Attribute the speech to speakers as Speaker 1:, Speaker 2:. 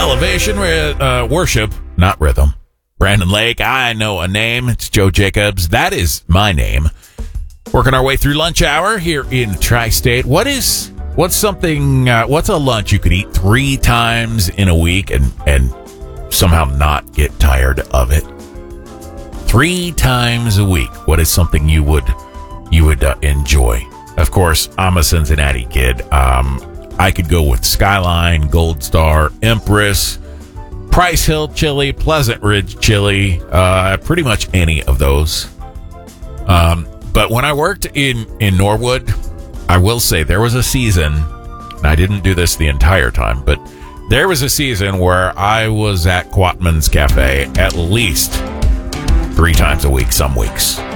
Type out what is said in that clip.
Speaker 1: Elevation Worship, not Rhythm. Brandon Lake, I know a name. It's Joe Jacobs. That is my name. Working our way through lunch hour here in Tri-State. What's a lunch you could eat 3 times in a week and somehow not get tired of it? 3 times a week. What is something you would enjoy? Of course, I'm a Cincinnati kid. I could go with Skyline, Gold Star, Empress, Price Hill Chili, Pleasant Ridge Chili, pretty much any of those. But when I worked in Norwood, I will say there was a season, and I didn't do this the entire time, but there was a season where I was at Quatman's Cafe at least 3 times a week, some weeks.